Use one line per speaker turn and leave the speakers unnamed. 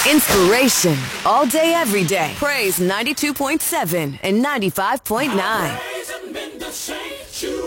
Inspiration all day, every day. Praise 92.7 and 95.9.